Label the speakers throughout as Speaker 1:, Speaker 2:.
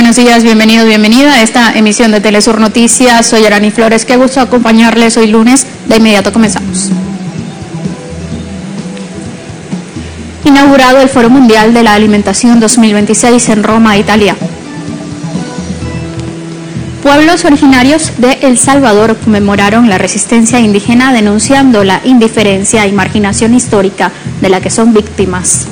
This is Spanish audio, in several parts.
Speaker 1: buenos días, bienvenido, bienvenida a esta emisión de Telesur Noticias. Soy Arani Flores, qué gusto acompañarles hoy lunes. De inmediato comenzamos. Inaugurado el Foro Mundial de la Alimentación 2026 en Roma, Italia. Pueblos originarios de El Salvador conmemoraron la resistencia indígena denunciando la indiferencia y marginación histórica de la que son víctimas.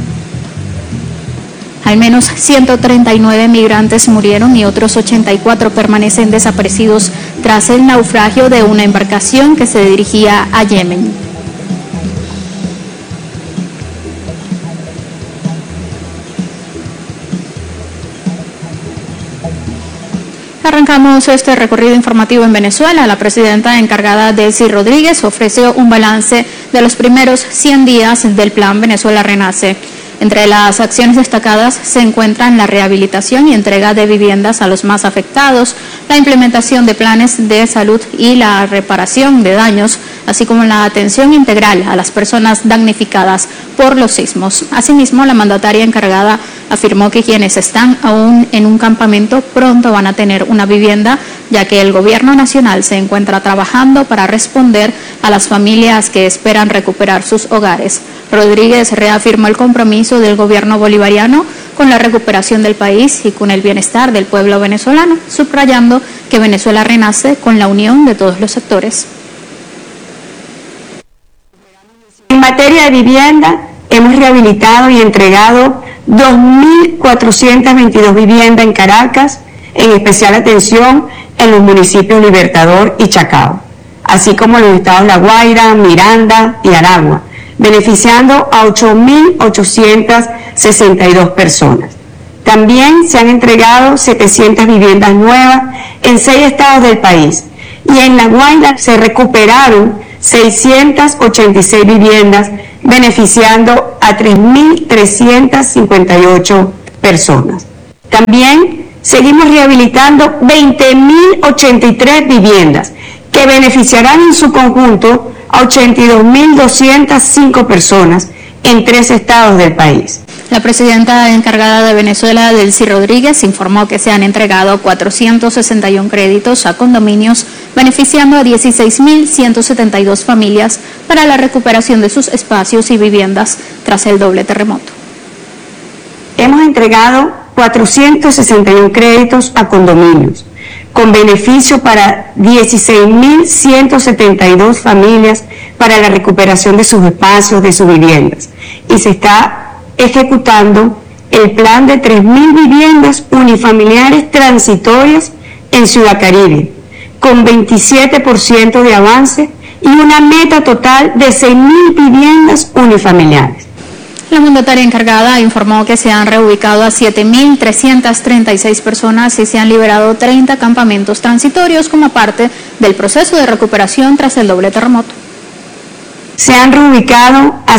Speaker 1: Al menos 139 migrantes murieron y otros 84 permanecen desaparecidos tras el naufragio de una embarcación que se dirigía a Yemen. Arrancamos este recorrido informativo en Venezuela. La presidenta encargada, Delcy Rodríguez, ofreció un balance de los primeros 100 días del Plan Venezuela Renace. Entre las acciones destacadas se encuentran la rehabilitación y entrega de viviendas a los más afectados, la implementación de planes de salud y la reparación de daños, así como la atención integral a las personas damnificadas por los sismos. Asimismo, la mandataria encargada afirmó que quienes están aún en un campamento pronto van a tener una vivienda, ya que el gobierno nacional se encuentra trabajando para responder a las familias que esperan recuperar sus hogares. Rodríguez reafirmó el compromiso del gobierno bolivariano con la recuperación del país y con el bienestar del pueblo venezolano, subrayando que Venezuela renace con la unión de todos los sectores.
Speaker 2: En materia de vivienda, hemos rehabilitado y entregado 2.422 viviendas en Caracas, en especial atención en los municipios Libertador y Chacao, así como en los estados La Guaira, Miranda y Aragua, beneficiando a 8.862 personas. También se han entregado 700 viviendas nuevas en 6 estados del país y en La Guaira se recuperaron 686 viviendas, beneficiando a 3.358 personas. También seguimos rehabilitando 20.083 viviendas que beneficiarán en su conjunto a 82.205 personas en 3 estados del país.
Speaker 1: La presidenta encargada de Venezuela, Delcy Rodríguez, informó que se han entregado 461 créditos a condominios, beneficiando a 16.172 familias para la recuperación de sus espacios y viviendas tras el doble terremoto.
Speaker 2: Hemos entregado 461 créditos a condominios, con beneficio para 16.172 familias para la recuperación de sus espacios, de sus viviendas. Y se está ejecutando el plan de 3.000 viviendas unifamiliares transitorias en Ciudad Caribe, con 27% de avance y una meta total de 6.000 viviendas unifamiliares.
Speaker 1: La mandataria encargada informó que se han reubicado a 7.336 personas y se han liberado 30 campamentos transitorios como parte del proceso de recuperación tras el doble terremoto.
Speaker 2: Se han reubicado a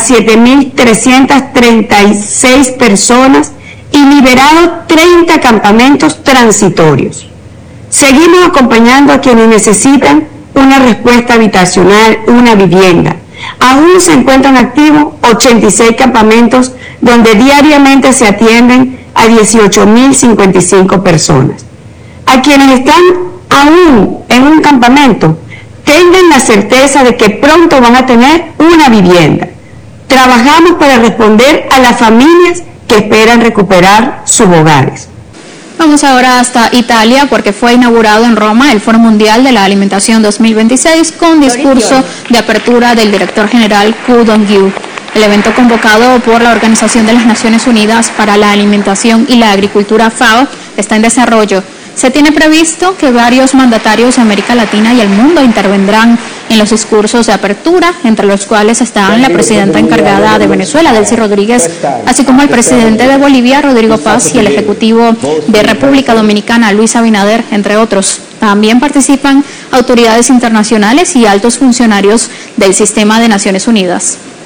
Speaker 2: 7.336 personas y liberado 30 campamentos transitorios. Seguimos acompañando a quienes necesitan una respuesta habitacional, una vivienda. Aún se encuentran activos 86 campamentos donde diariamente se atienden a 18.055 personas. A quienes están aún en un campamento, tengan la certeza de que pronto van a tener una vivienda. Trabajamos para responder a las familias que esperan recuperar sus hogares.
Speaker 1: Vamos ahora hasta Italia porque fue inaugurado en Roma el Foro Mundial de la Alimentación 2026 con discurso de apertura del director general Ku Dong-gyu. El evento, convocado por la Organización de las Naciones Unidas para la Alimentación y la Agricultura, FAO, está en desarrollo. Se tiene previsto que varios mandatarios de América Latina y el mundo intervendrán en los discursos de apertura, entre los cuales están la presidenta encargada de Venezuela, Delcy Rodríguez, así como el presidente de Bolivia, Rodrigo Paz, y el ejecutivo de República Dominicana, Luis Abinader, entre otros. También participan autoridades internacionales y altos funcionarios del sistema de Naciones Unidas.